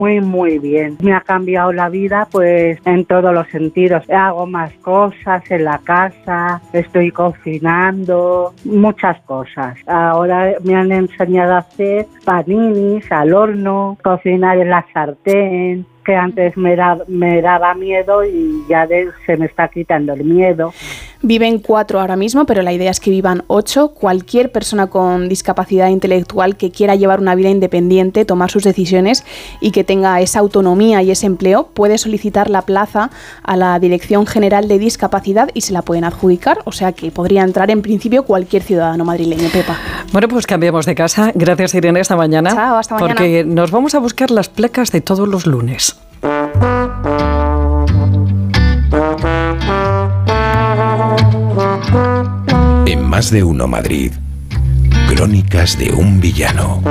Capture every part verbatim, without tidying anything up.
muy, muy bien. Me ha cambiado la vida, pues, en todos los sentidos. Hago más cosas en la casa, estoy cocinando, muchas cosas. Ahora me han enseñado a hacer paninis al horno, cocinar en la sartén, que antes me, da, me daba miedo y ya de, se me está quitando el miedo. Viven cuatro ahora mismo, pero la idea es que vivan ocho. Cualquier persona con discapacidad intelectual que quiera llevar una vida independiente, tomar sus decisiones y que tenga esa autonomía y ese empleo, puede solicitar la plaza a la Dirección General de Discapacidad y se la pueden adjudicar. O sea que podría entrar en principio cualquier ciudadano madrileño, Pepa. Bueno, pues cambiamos de casa. Gracias, Irene, hasta mañana. Chao, hasta mañana. Porque nos vamos a buscar las placas de todos los lunes. En Más de Uno Madrid, Crónicas de un villano.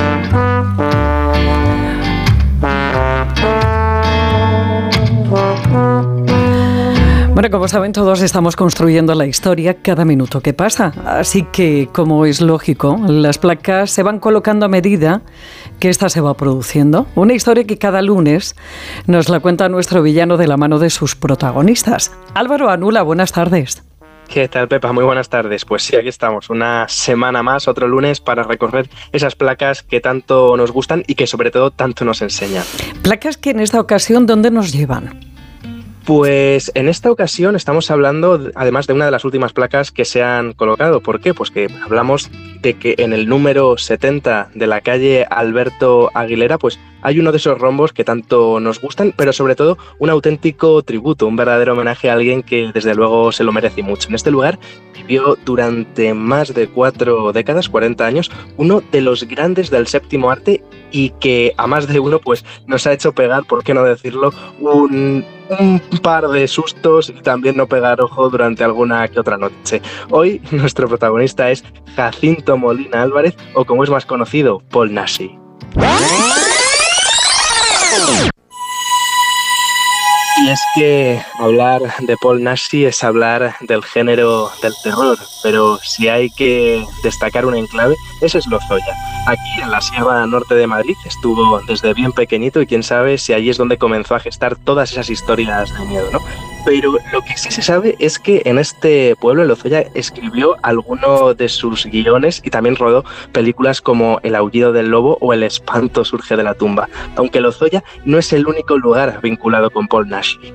Bueno, como saben, todos estamos construyendo la historia cada minuto que pasa. Así que, como es lógico, las placas se van colocando a medida que ésta se va produciendo. Una historia que cada lunes nos la cuenta nuestro villano de la mano de sus protagonistas. Álvaro Anula, buenas tardes. ¿Qué tal, Pepa? Muy buenas tardes. Pues sí, aquí estamos, una semana más, otro lunes, para recorrer esas placas que tanto nos gustan y que sobre todo tanto nos enseñan. Placas que en esta ocasión, ¿dónde nos llevan? Pues en esta ocasión estamos hablando además de una de las últimas placas que se han colocado. ¿Por qué? Pues que hablamos de que en el número setenta de la calle Alberto Aguilera pues hay uno de esos rombos que tanto nos gustan, pero sobre todo un auténtico tributo, un verdadero homenaje a alguien que desde luego se lo merece mucho. En este lugar vivió durante más de cuatro décadas, cuarenta años, uno de los grandes del séptimo arte y que a más de uno pues nos ha hecho pegar, por qué no decirlo, un... un par de sustos y también no pegar ojo durante alguna que otra noche. Hoy nuestro protagonista es Jacinto Molina Álvarez, o como es más conocido, Paul Naschy. Y es que hablar de Paul Naschy es hablar del género del terror, pero si hay que destacar un enclave, ese es Lozoya. Aquí, en la Sierra Norte de Madrid, estuvo desde bien pequeñito y quién sabe si allí es donde comenzó a gestar todas esas historias de miedo, ¿no? Pero lo que sí se sabe es que en este pueblo Lozoya escribió alguno de sus guiones y también rodó películas como El aullido del lobo o El espanto surge de la tumba, aunque Lozoya no es el único lugar vinculado con Paul Naschy.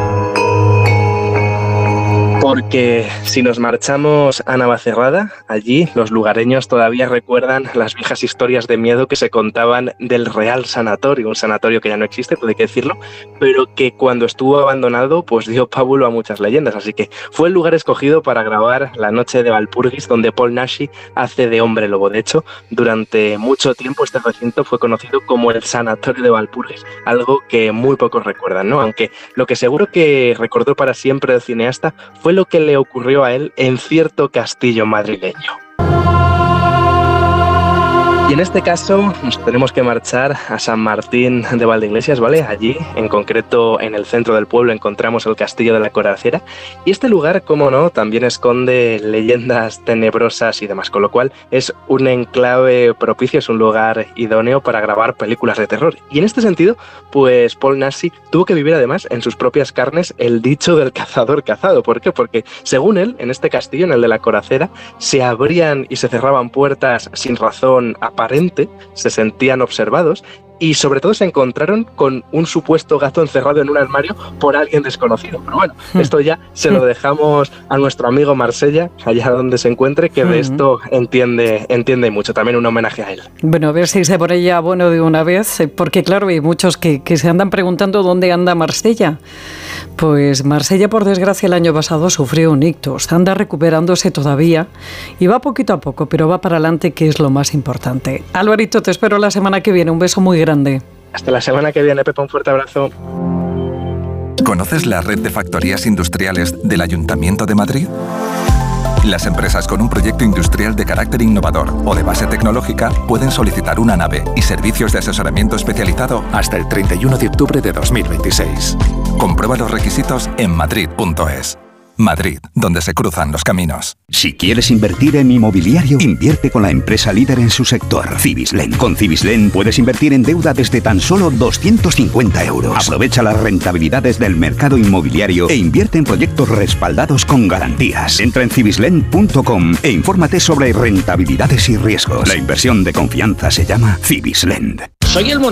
Porque si nos marchamos a Navacerrada, allí los lugareños todavía recuerdan las viejas historias de miedo que se contaban del Real Sanatorio, un sanatorio que ya no existe, todo hay que decirlo, pero que cuando estuvo abandonado pues dio pábulo a muchas leyendas, así que fue el lugar escogido para grabar La noche de Walpurgis, donde Paul Naschy hace de hombre lobo. De hecho, durante mucho tiempo este recinto fue conocido como el Sanatorio de Walpurgis, algo que muy pocos recuerdan, ¿no? Aunque lo que seguro que recordó para siempre el cineasta fue lo que le ocurrió a él en cierto castillo madrileño. Y en este caso nos tenemos que marchar a San Martín de Valdeiglesias, ¿vale? Allí, en concreto en el centro del pueblo, encontramos el Castillo de la Coracera. Y este lugar, como no, también esconde leyendas tenebrosas y demás, con lo cual es un enclave propicio, es un lugar idóneo para grabar películas de terror. Y en este sentido, pues Paul Naschy tuvo que vivir además en sus propias carnes el dicho del cazador cazado. ¿Por qué? Porque según él, en este castillo, en el de la Coracera, se abrían y se cerraban puertas sin razón aparente, se sentían observados y sobre todo se encontraron con un supuesto gato encerrado en un armario por alguien desconocido. Pero bueno, esto ya se lo dejamos a nuestro amigo Marsella, allá donde se encuentre, que de esto entiende, entiende mucho. También un homenaje a él. Bueno, a ver si se pone ya bueno de una vez, porque claro, hay muchos que, que se andan preguntando dónde anda Marsella. Pues Marsella, por desgracia, el año pasado sufrió un ictus, anda recuperándose todavía y va poquito a poco, pero va para adelante, que es lo más importante. Alvarito, te espero la semana que viene. Un beso muy grande. Hasta la semana que viene, Pepa, un fuerte abrazo. ¿Conoces la red de factorías industriales del Ayuntamiento de Madrid? Las empresas con un proyecto industrial de carácter innovador o de base tecnológica pueden solicitar una nave y servicios de asesoramiento especializado hasta el treinta y uno de octubre de dos mil veintiséis. Comprueba los requisitos en madrid punto es. Madrid, donde se cruzan los caminos. Si quieres invertir en inmobiliario, invierte con la empresa líder en su sector, Civislend. Con Civislend puedes invertir en deuda desde tan solo doscientos cincuenta euros. Aprovecha las rentabilidades del mercado inmobiliario e invierte en proyectos respaldados con garantías. Entra en civislend punto com e infórmate sobre rentabilidades y riesgos. La inversión de confianza se llama Civislend. Soy el